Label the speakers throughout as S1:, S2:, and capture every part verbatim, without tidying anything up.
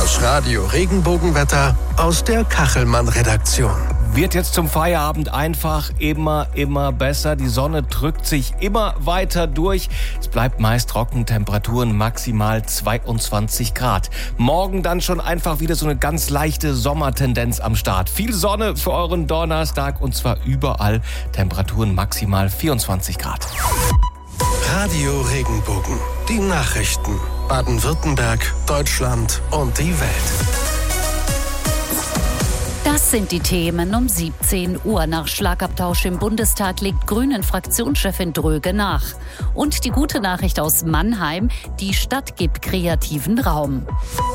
S1: Das Radio Regenbogenwetter aus der Kachelmann-Redaktion.
S2: Wird jetzt zum Feierabend einfach immer, immer besser. Die Sonne drückt sich immer weiter durch. Es bleibt meist trocken, Temperaturen maximal zweiundzwanzig Grad. Morgen dann schon einfach wieder so eine ganz leichte Sommertendenz am Start. Viel Sonne für euren Donnerstag und zwar überall. Temperaturen maximal vierundzwanzig Grad.
S1: Radio Regenbogen. Die Nachrichten. Baden-Württemberg, Deutschland und die Welt.
S3: Das sind die Themen um siebzehn Uhr. Nach Schlagabtausch im Bundestag legt Grünen-Fraktionschefin Dröge nach. Und die gute Nachricht aus Mannheim, die Stadt gibt kreativen Raum.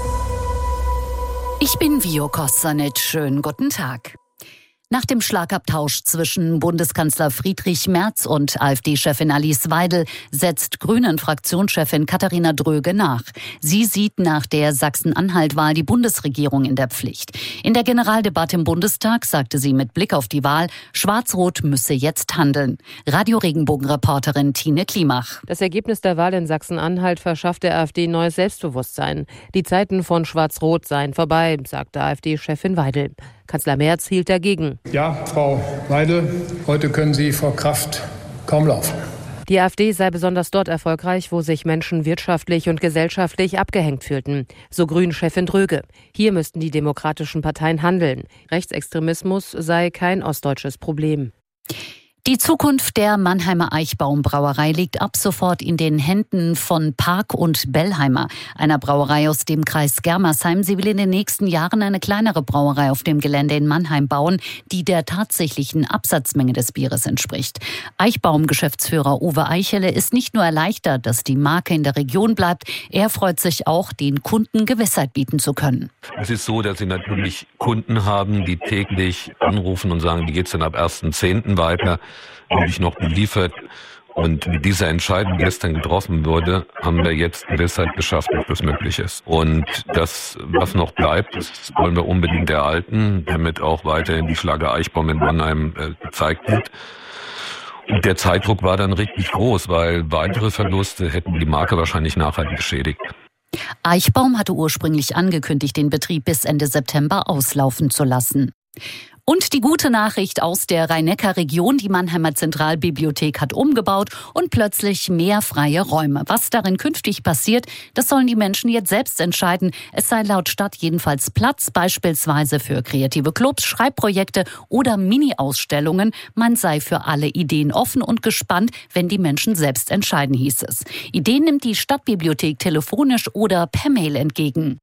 S3: Ich bin Vio Kostanic. Schönen guten Tag. Nach dem Schlagabtausch zwischen Bundeskanzler Friedrich Merz und AfD-Chefin Alice Weidel setzt Grünen-Fraktionschefin Katharina Dröge nach. Sie sieht nach der Sachsen-Anhalt-Wahl die Bundesregierung in der Pflicht. In der Generaldebatte im Bundestag sagte sie mit Blick auf die Wahl, Schwarz-Rot müsse jetzt handeln. Radio-Regenbogen-Reporterin Tine Klimach.
S4: Das Ergebnis der Wahl in Sachsen-Anhalt verschafft der AfD neues Selbstbewusstsein. Die Zeiten von Schwarz-Rot seien vorbei, sagte AfD-Chefin Weidel. Kanzler Merz hielt dagegen.
S5: Ja, Frau Weidel, heute können Sie vor Kraft kaum laufen.
S4: Die AfD sei besonders dort erfolgreich, wo sich Menschen wirtschaftlich und gesellschaftlich abgehängt fühlten. So Grünen-Chefin Dröge. Hier müssten die demokratischen Parteien handeln. Rechtsextremismus sei kein ostdeutsches Problem.
S3: Die Zukunft der Mannheimer Eichbaum-Brauerei liegt ab sofort in den Händen von Park und Bellheimer, einer Brauerei aus dem Kreis Germersheim. Sie will in den nächsten Jahren eine kleinere Brauerei auf dem Gelände in Mannheim bauen, die der tatsächlichen Absatzmenge des Bieres entspricht. Eichbaum-Geschäftsführer Uwe Eichele ist nicht nur erleichtert, dass die Marke in der Region bleibt, er freut sich auch, den Kunden Gewissheit bieten zu können.
S6: Es ist so, dass sie natürlich Kunden haben, die täglich anrufen und sagen, wie geht's denn ab ersten zehnten weiter? Bin ich noch beliefert. Und mit dieser Entscheidung, die gestern getroffen wurde, haben wir jetzt Gewissheit geschafft, dass das möglich ist. Und das, was noch bleibt, das wollen wir unbedingt erhalten, damit auch weiterhin die Flagge Eichbaum in Mannheim äh, gezeigt wird. Und der Zeitdruck war dann richtig groß, weil weitere Verluste hätten die Marke wahrscheinlich nachhaltig geschädigt.
S3: Eichbaum hatte ursprünglich angekündigt, den Betrieb bis Ende September auslaufen zu lassen. Und die gute Nachricht aus der Rhein-Neckar-Region, die Mannheimer Zentralbibliothek hat umgebaut und plötzlich mehr freie Räume. Was darin künftig passiert, das sollen die Menschen jetzt selbst entscheiden. Es sei laut Stadt jedenfalls Platz, beispielsweise für kreative Clubs, Schreibprojekte oder Mini-Ausstellungen. Man sei für alle Ideen offen und gespannt, wenn die Menschen selbst entscheiden, hieß es. Ideen nimmt die Stadtbibliothek telefonisch oder per Mail entgegen.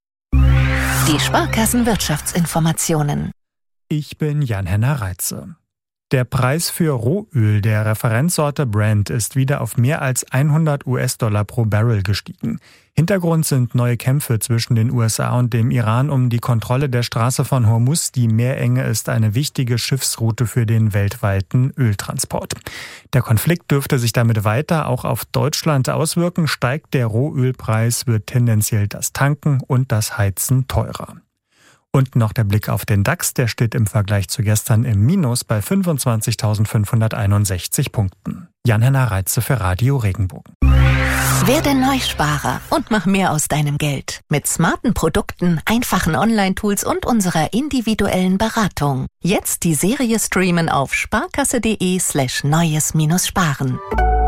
S7: Die Sparkassen-Wirtschaftsinformationen.
S8: Ich bin Jan-Henner Reitze. Der Preis für Rohöl der Referenzsorte Brent ist wieder auf mehr als hundert US-Dollar pro Barrel gestiegen. Hintergrund sind neue Kämpfe zwischen den U S A und dem Iran um die Kontrolle der Straße von Hormuz. Die Meerenge ist eine wichtige Schiffsroute für den weltweiten Öltransport. Der Konflikt dürfte sich damit weiter auch auf Deutschland auswirken. Steigt der Rohölpreis, wird tendenziell das Tanken und das Heizen teurer. Und noch der Blick auf den DAX, der steht im Vergleich zu gestern im Minus bei fünfundzwanzigtausendfünfhunderteinundsechzig Punkten. Jan-Henner Reitze für Radio Regenbogen.
S7: Werde Neusparer und mach mehr aus deinem Geld. Mit smarten Produkten, einfachen Online-Tools und unserer individuellen Beratung. Jetzt die Serie streamen auf sparkasse.de slash neues-sparen.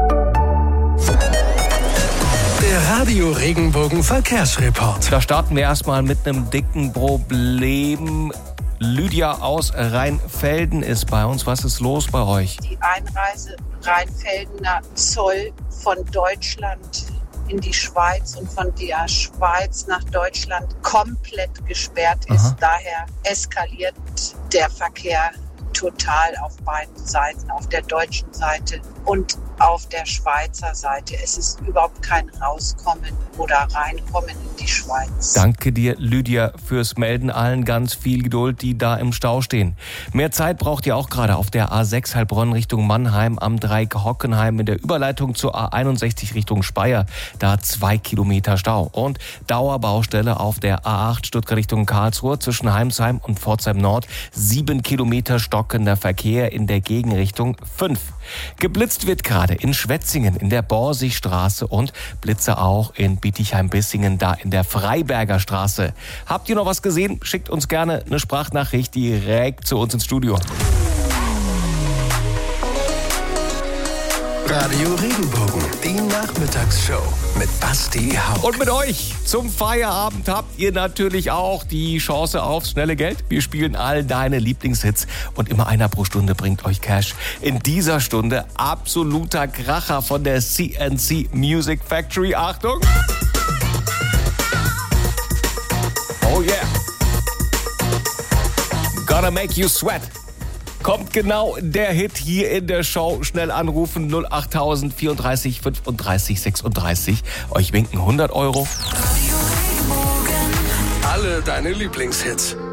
S1: Der Radio Regenbogen Verkehrsreport.
S2: Da starten wir erstmal mit einem dicken Problem. Lydia aus Rheinfelden ist bei uns. Was ist los bei euch?
S9: Die Einreise Rheinfeldener Zoll von Deutschland in die Schweiz und von der Schweiz nach Deutschland komplett gesperrt ist. Aha. Daher eskaliert der Verkehr total auf beiden Seiten, auf der deutschen Seite und auf der Schweizer Seite. Es ist überhaupt kein Rauskommen oder Reinkommen in die Schweiz.
S2: Danke dir, Lydia, fürs Melden. Allen ganz viel Geduld, die da im Stau stehen. Mehr Zeit braucht ihr auch gerade auf der A sechs Heilbronn Richtung Mannheim, am Dreieck Hockenheim in der Überleitung zur A einundsechzig Richtung Speyer. Da zwei Kilometer Stau. Und Dauerbaustelle auf der A acht Stuttgart Richtung Karlsruhe zwischen Heimsheim und Pforzheim Nord. Sieben Kilometer stockender Verkehr in der Gegenrichtung fünf. Geblitzt wird gerade gerade in Schwetzingen in der Borsigstraße und Blitze auch in Bietigheim-Bissingen, da in der Freiberger Straße. Habt ihr noch was gesehen? Schickt uns gerne eine Sprachnachricht direkt zu uns ins Studio.
S1: Radio Regenbogen, die Nachmittagsshow mit Basti Hauck.
S2: Und mit euch zum Feierabend habt ihr natürlich auch die Chance aufs schnelle Geld. Wir spielen all deine Lieblingshits und immer einer pro Stunde bringt euch Cash. In dieser Stunde absoluter Kracher von der C N C Music Factory. Achtung! Oh yeah! Gonna make you sweat. Kommt genau der Hit hier in der Show. Schnell anrufen null acht tausend vierunddreißig fünfunddreißig sechsunddreißig. Euch winken hundert Euro.
S1: Alle deine Lieblingshits.